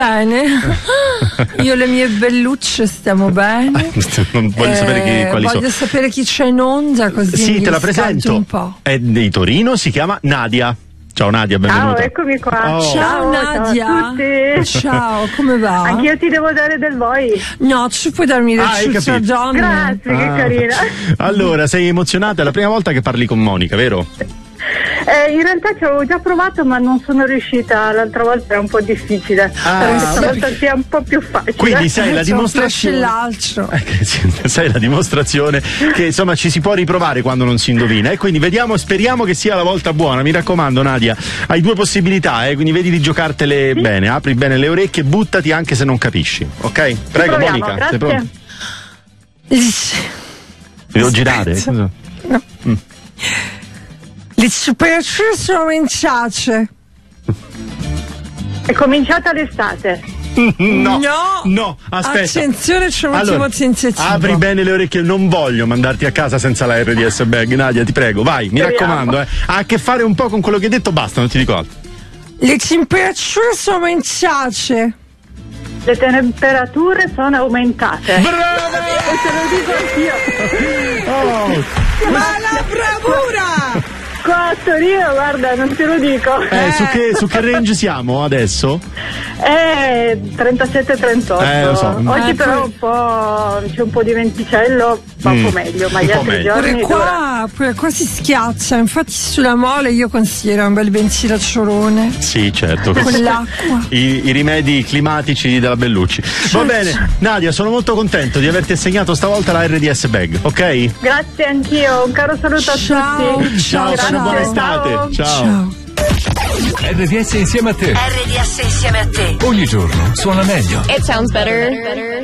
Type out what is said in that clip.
Bene, io e le mie bellucce stiamo bene. Non voglio sapere quali sono. Voglio sapere chi c'è in onda, così Sì, mi te la riscaldo presento. un po'. È di Torino, si chiama Nadia. Ciao Nadia, benvenuta. Ciao, eccomi qua. Oh. Ciao Nadia. Ciao a tutti. Ciao, come va? Anch'io ti devo dare del voi. No, ci puoi darmi del hai capito. John? Grazie, che carina. Allora, sei emozionata? È la prima volta che parli con Monica, vero? In realtà ci avevo già provato, ma non sono riuscita. L'altra volta era un po' difficile. Questa volta sia un po' più facile. Quindi sei la C'è un flash e dimostrazione. l'altro. Sei la dimostrazione che insomma ci si può riprovare quando non si indovina. E quindi vediamo, speriamo che sia la volta buona. Mi raccomando, Nadia, hai due possibilità, quindi vedi di giocartele bene, apri bene le orecchie, buttati anche se non capisci. Ok? Prego, proviamo, Monica, grazie. sei pronta? Devo girare? No. Le temperature sono aumentate. È cominciata l'estate. No, aspetta. Attenzione, c'è un ultimo tentativo. Apri bene le orecchie, non voglio mandarti a casa senza la RDS bag, Nadia, ti prego, vai, mi raccomando, Ha a che fare un po' con quello che hai detto, basta, non ti dico altro. Le temperature sono aumentate. Le temperature sono aumentate. Brava! E te lo dico anch'io. Ma la bravura! Qua a Torino, guarda, non te lo dico. Su che range siamo adesso? 37-38. Lo so. Oggi però c'è un po' di venticello, va un po' meglio, ma gli altri giorni Pure qua si schiaccia, infatti sulla mole io considero un bel ventilazione. Sì, certo. Con l'acqua. I rimedi climatici della Bellucci. Va bene, Nadia, sono molto contento di averti assegnato stavolta la RDS bag, ok? Grazie anch'io, un caro saluto a tutti. Ciao, buona estate. Ciao. RDS insieme a te. RDS insieme a te. Ogni giorno suona meglio. It sounds better.